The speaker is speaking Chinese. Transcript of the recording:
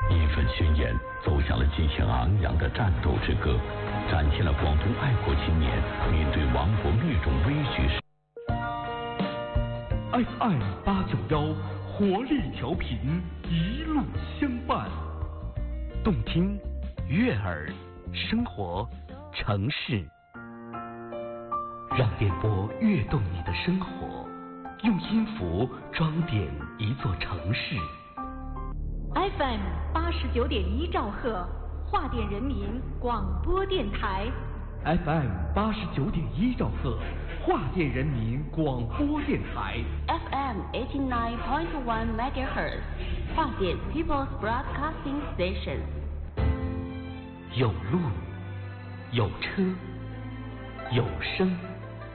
一份宣言走向了激情昂扬的战斗之歌，展现了广东爱国青年面对亡国灭种危局时。 FM 891活力调频，一路相伴， 动听、悦耳、生活、城市，让电波跃动你的生活，用音符装点一座城市。 FM 89.1兆赫，华电人民广播电台。 FM 89.1兆赫，华电人民广播电台。 FM 89.1 MHz， 华电 People's Broadcasting Station。 有路，有车，有声。